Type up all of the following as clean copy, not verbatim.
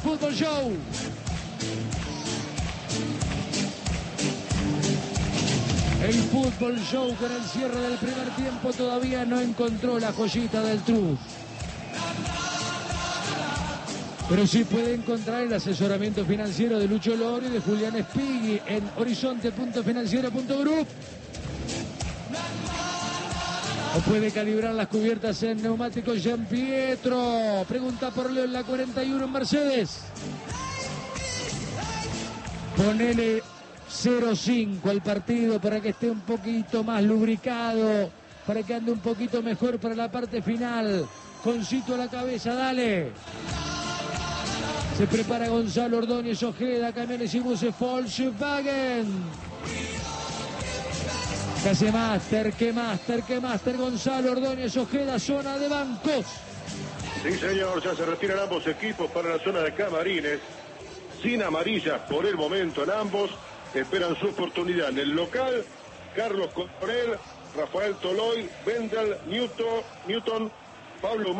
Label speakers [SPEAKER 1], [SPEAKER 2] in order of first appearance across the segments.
[SPEAKER 1] Fútbol Show. El Fútbol Show con el cierre del primer tiempo todavía no encontró la joyita del Truz. Pero sí puede encontrar el asesoramiento financiero de Lucho Loro y de Julián Spighi en horizonte.financiero.group. O puede calibrar las cubiertas en Neumáticos Gian Pietro. Pregunta por Leo en la 41 en Mercedes. Ponele 0-5 al partido para que esté un poquito más lubricado, para que ande un poquito mejor para la parte final. Concito a la cabeza, dale. Se prepara Gonzalo Ordóñez Ojeda, camiones y buses Volkswagen. Case Master, que Master, Gonzalo Ordóñez Ojeda, zona de bancos.
[SPEAKER 2] Sí, señor, ya se retiran ambos equipos para la zona de camarines. Sin amarillas por el momento en ambos. Esperan su oportunidad en el local. Carlos Coronel, Rafael Toloy, Wendel, Newton, Pablo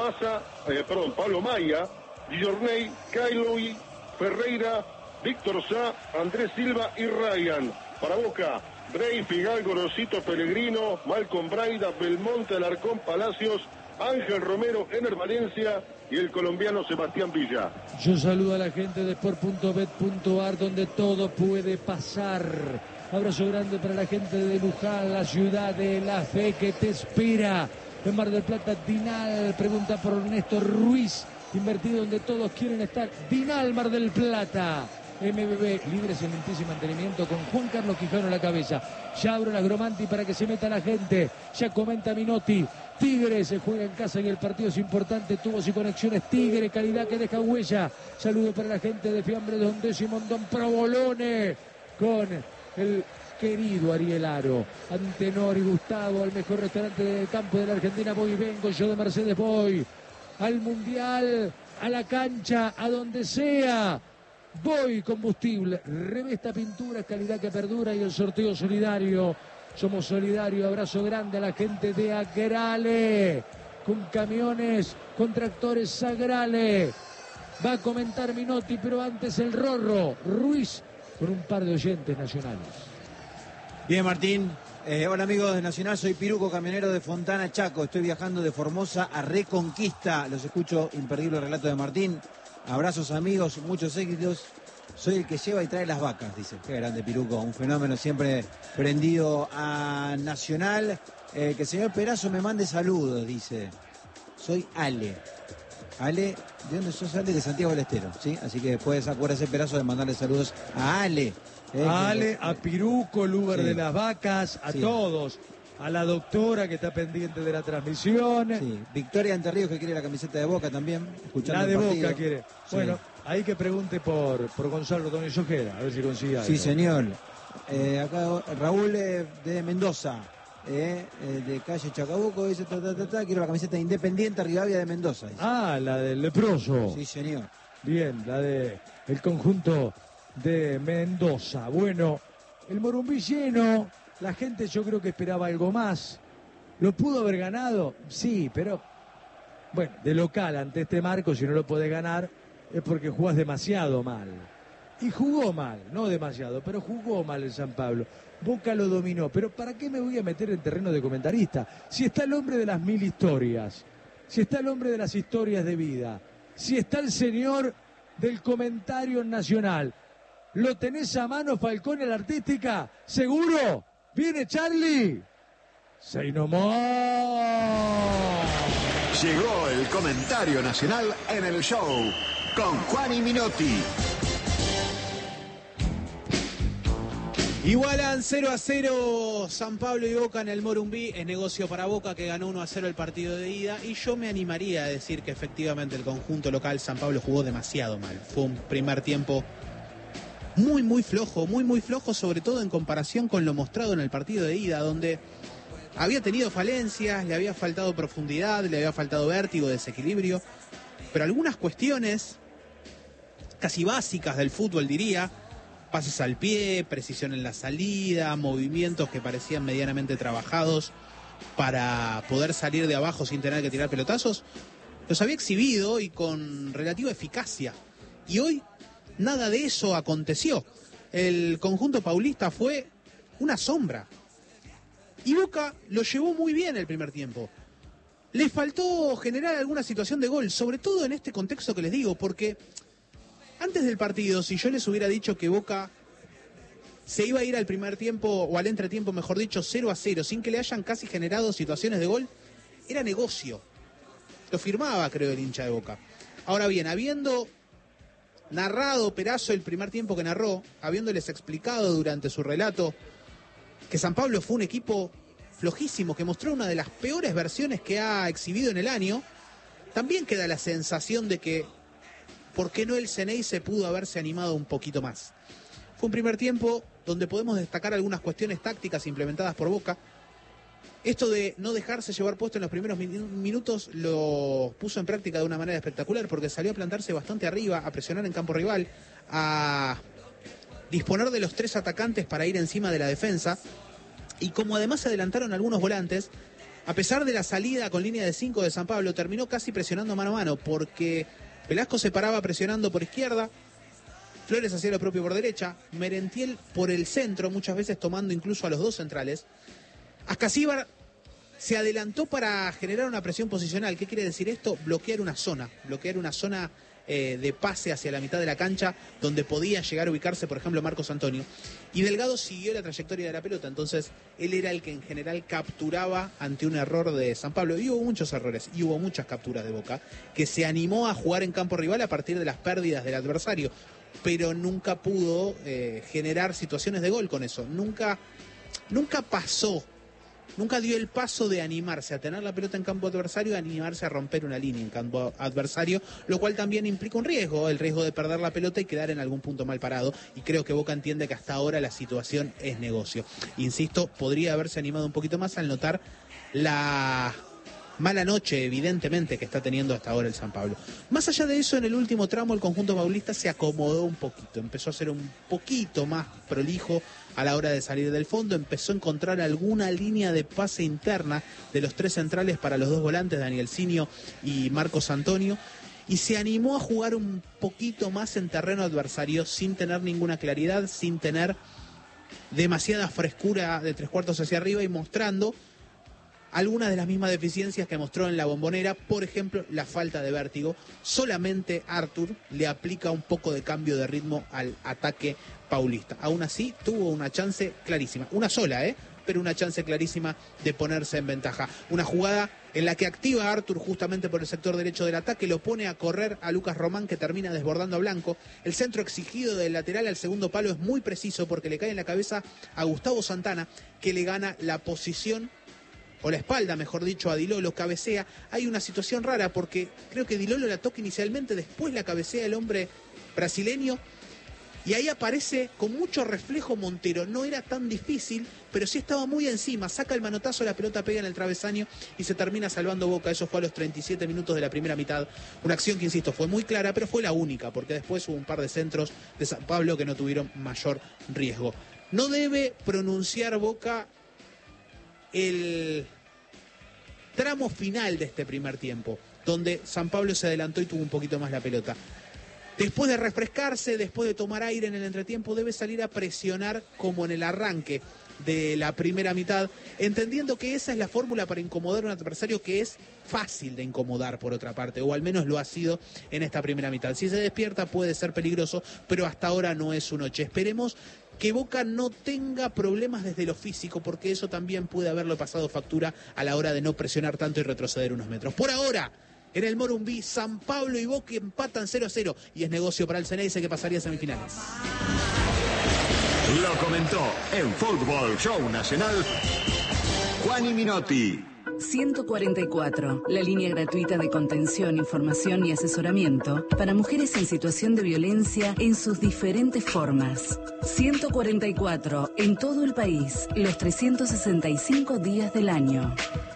[SPEAKER 2] Maya, Giorney, Kailoy, Ferreira, Víctor Sá, Andrés Silva y Ryan. Para Boca, Bray, Fidalgo, Rosito, Pellegrino, Malcolm Braida, Belmonte, Alarcón, Palacios, Ángel Romero, Ener Valencia y el colombiano Sebastián Villa.
[SPEAKER 1] Yo saludo a la gente de sport.bet.ar, donde todo puede pasar. Abrazo grande para la gente de Luján, la ciudad de la fe que te espera. En Mar del Plata, Dinal, pregunta por Ernesto Ruiz, invertido donde todos quieren estar. Dinal, Mar del Plata. MBB, libre, excelentísimo mantenimiento con Juan Carlos Quijano en la cabeza. Ya abro la Gromanti para que se meta la gente. Ya comenta Minotti. Tigre se juega en casa y el partido es importante. Tubos y conexiones Tigre, calidad que deja huella. Saludo para la gente de Fiambre de Ondés y Mondón Provolone con el querido Ariel Aro. Antenor y Gustavo, al mejor restaurante del campo de la Argentina. Voy y vengo, yo de Mercedes voy. Al Mundial, a la cancha, a donde sea. Voy Combustible, Revesta Pinturas, calidad que perdura y el sorteo solidario. Somos solidarios, abrazo grande a la gente de Agrale, con camiones, con tractores Sagrale. Va a comentar Minotti, pero antes el Rorro Ruiz con un par de oyentes nacionales.
[SPEAKER 3] Bien, Martín. Hola amigos de Nacional, soy Piruco, camionero de Fontana Chaco. Estoy viajando de Formosa a Reconquista. Los escucho, imperdible relato de Martín. Abrazos amigos, muchos éxitos. Soy el que lleva y trae las vacas, dice. Qué grande Piruco, un fenómeno siempre prendido a Nacional. Que el señor Perazo me mande saludos, dice. Soy Ale. Ale, ¿de dónde sos, Ale? De Santiago del Estero, ¿sí? Así que después acuérdese Perazo de mandarle saludos a Ale.
[SPEAKER 1] A Ale, a Piruco, el Uber de las vacas, a todos. A la doctora que está pendiente de la transmisión.
[SPEAKER 3] Sí, Victoria Anterríos que quiere la camiseta de Boca también.
[SPEAKER 1] La de Boca quiere. Sí. Bueno, ahí que pregunte por Gonzalo Ordóñez Ojeda, a ver si consigue algo.
[SPEAKER 3] Sí, señor. Acá Raúl de Mendoza, de calle Chacabuco, dice, quiero la camiseta de Independiente Rivadavia de Mendoza. Dice.
[SPEAKER 1] Ah, la del leproso.
[SPEAKER 3] Sí, señor.
[SPEAKER 1] Bien, la de el conjunto de Mendoza. Bueno, el Morumbí lleno. La gente yo creo que esperaba algo más. ¿Lo pudo haber ganado? Sí, pero bueno, de local ante este marco, si no lo podés ganar, es porque jugás demasiado mal. Y jugó mal, no demasiado, pero jugó mal el San Pablo. Boca lo dominó, pero ¿para qué me voy a meter en terreno de comentarista? Si está el hombre de las 1000 historias, si está el hombre de las historias de vida, si está el señor del comentario nacional, ¿lo tenés a mano, Falcón, en la artística? ¿Seguro? ¿Viene Charlie? ¡Say no more!
[SPEAKER 4] Llegó el comentario nacional en el show con Juan y Minotti.
[SPEAKER 5] Igualan 0-0 San Pablo y Boca en el Morumbí. Es negocio para Boca, que ganó 1-0 el partido de ida. Y yo me animaría a decir que efectivamente el conjunto local San Pablo jugó demasiado mal. Fue un primer tiempo muy flojo, sobre todo en comparación con lo mostrado en el partido de ida, donde había tenido falencias, le había faltado profundidad, le había faltado vértigo, desequilibrio, pero algunas cuestiones casi básicas del fútbol, diría, pases al pie, precisión en la salida, movimientos que parecían medianamente trabajados para poder salir de abajo sin tener que tirar pelotazos, los había exhibido y con relativa eficacia. Y hoy nada de eso aconteció. El conjunto paulista fue una sombra. Y Boca lo llevó muy bien el primer tiempo. Le faltó generar alguna situación de gol, sobre todo en este contexto que les digo, porque antes del partido, si yo les hubiera dicho que Boca se iba a ir al primer tiempo, o al entretiempo, mejor dicho, 0-0, sin que le hayan casi generado situaciones de gol, era negocio. Lo firmaba, creo, el hincha de Boca. Ahora bien, habiendo narrado Perazo el primer tiempo que narró, habiéndoles explicado durante su relato que San Pablo fue un equipo flojísimo, que mostró una de las peores versiones que ha exhibido en el año, también queda la sensación de que, ¿por qué no el Ceney se pudo haberse animado un poquito más? Fue un primer tiempo donde podemos destacar algunas cuestiones tácticas implementadas por Boca. Esto de no dejarse llevar puesto en los primeros minutos lo puso en práctica de una manera espectacular, porque salió a plantarse bastante arriba, a presionar en campo rival, a disponer de los 3 atacantes para ir encima de la defensa. Y como además se adelantaron algunos volantes, a pesar de la salida con línea de 5 de San Pablo, terminó casi presionando mano a mano, porque Velasco se paraba presionando por izquierda, Flores hacía lo propio por derecha, Merentiel por el centro, muchas veces tomando incluso a los 2 centrales. Ascasíbar se adelantó para generar una presión posicional. ¿Qué quiere decir esto? Bloquear una zona de pase hacia la mitad de la cancha donde podía llegar a ubicarse, por ejemplo, Marcos Antonio. Y Delgado siguió la trayectoria de la pelota, entonces él era el que en general capturaba ante un error de San Pablo. Y hubo muchos errores, y hubo muchas capturas de Boca, que se animó a jugar en campo rival a partir de las pérdidas del adversario, pero nunca pudo generar situaciones de gol con eso. Nunca dio el paso de animarse a tener la pelota en campo adversario, a animarse a romper una línea en campo adversario, lo cual también implica un riesgo, el riesgo de perder la pelota y quedar en algún punto mal parado, y creo que Boca entiende que hasta ahora la situación es negocio. Insisto, podría haberse animado un poquito más al notar la mala noche, evidentemente, que está teniendo hasta ahora el San Pablo. Más allá de eso, en el último tramo el conjunto paulista se acomodó un poquito, empezó a ser un poquito más prolijo a la hora de salir del fondo, empezó a encontrar alguna línea de pase interna de los 3 centrales para los 2 volantes, Daniel Sinio y Marcos Antonio, y se animó a jugar un poquito más en terreno adversario sin tener ninguna claridad, sin tener demasiada frescura de 3/4 hacia arriba y mostrando algunas de las mismas deficiencias que mostró en la Bombonera, por ejemplo, la falta de vértigo. Solamente Arthur le aplica un poco de cambio de ritmo al ataque paulista. Aún así, tuvo una chance clarísima, una sola, pero una chance clarísima de ponerse en ventaja. Una jugada en la que activa a Arthur justamente por el sector derecho del ataque, lo pone a correr a Lucas Román, que termina desbordando a Blanco. El centro exigido del lateral al segundo palo es muy preciso, porque le cae en la cabeza a Gustavo Santana, que le gana la posición, o la espalda, mejor dicho, a Di Lolo, cabecea. Hay una situación rara, porque creo que Di Lolo la toca inicialmente, después la cabecea el hombre brasileño, y ahí aparece con mucho reflejo Montero. No era tan difícil, pero sí estaba muy encima, saca el manotazo, la pelota pega en el travesaño y se termina salvando Boca. Eso fue a los 37 minutos de la primera mitad. Una acción que, insisto, fue muy clara, pero fue la única, porque después hubo un par de centros de San Pablo que no tuvieron mayor riesgo. No debe pronunciar Boca el tramo final de este primer tiempo, donde San Pablo se adelantó y tuvo un poquito más la pelota. Después de refrescarse, después de tomar aire en el entretiempo, debe salir a presionar como en el arranque de la primera mitad, entendiendo que esa es la fórmula para incomodar a un adversario que es fácil de incomodar, por otra parte, o al menos lo ha sido en esta primera mitad. Si se despierta puede ser peligroso, pero hasta ahora no es su noche. Esperemos que Boca no tenga problemas desde lo físico, porque eso también puede haberlo pasado factura a la hora de no presionar tanto y retroceder unos metros. Por ahora, en el Morumbí, San Pablo y Boca empatan 0-0 y es negocio para el Ceneice, que pasaría a semifinales.
[SPEAKER 4] Lo comentó en Fútbol Show Nacional Juani Minotti.
[SPEAKER 6] 144, la línea gratuita de contención, información y asesoramiento para mujeres en situación de violencia en sus diferentes formas. 144, en todo el país, los 365 días del año.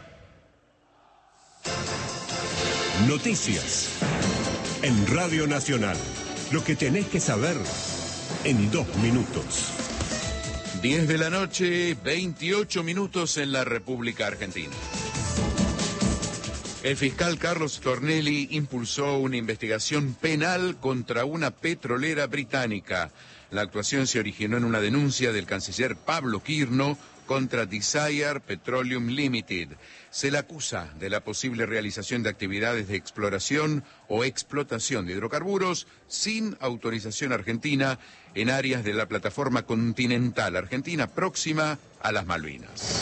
[SPEAKER 7] Noticias en Radio Nacional. Lo que tenés que saber en 2 minutos.
[SPEAKER 8] 10 de la noche, 28 minutos en la República Argentina. El fiscal Carlos Tornelli impulsó una investigación penal contra una petrolera británica. La actuación se originó en una denuncia del canciller Pablo Quirno contra Desire Petroleum Limited. Se le acusa de la posible realización de actividades de exploración o explotación de hidrocarburos sin autorización argentina en áreas de la plataforma continental argentina próxima a las Malvinas.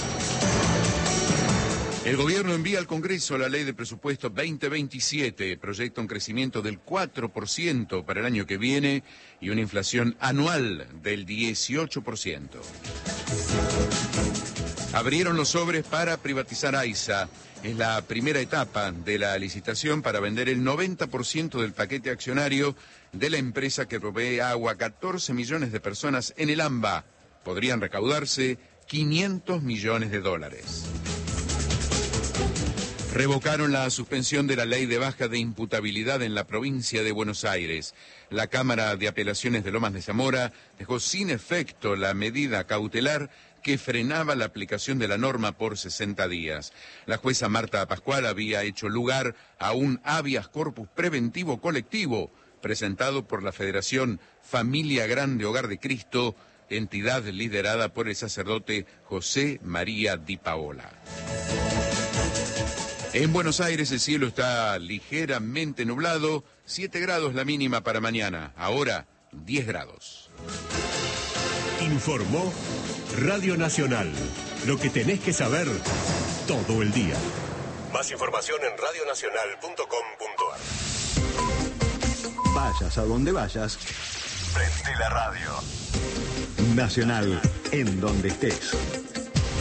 [SPEAKER 8] El gobierno envía al Congreso la ley de presupuesto 2027, proyecta un crecimiento del 4% para el año que viene y una inflación anual del 18%. Abrieron los sobres para privatizar AISA. Es la primera etapa de la licitación para vender el 90% del paquete accionario de la empresa que provee agua a 14 millones de personas en el AMBA. Podrían recaudarse $500 millones. Revocaron la suspensión de la ley de baja de imputabilidad en la provincia de Buenos Aires. La Cámara de Apelaciones de Lomas de Zamora dejó sin efecto la medida cautelar que frenaba la aplicación de la norma por 60 días. La jueza Marta Pascual había hecho lugar a un habeas corpus preventivo colectivo presentado por la Federación Familia Grande Hogar de Cristo, entidad liderada por el sacerdote José María Di Paola. En Buenos Aires el cielo está ligeramente nublado, 7 grados la mínima para mañana, ahora 10 grados.
[SPEAKER 7] Informó Radio Nacional, lo que tenés que saber todo el día. Más información en radionacional.com.ar.
[SPEAKER 4] Vayas a donde vayas, prende la radio. Nacional, en donde estés.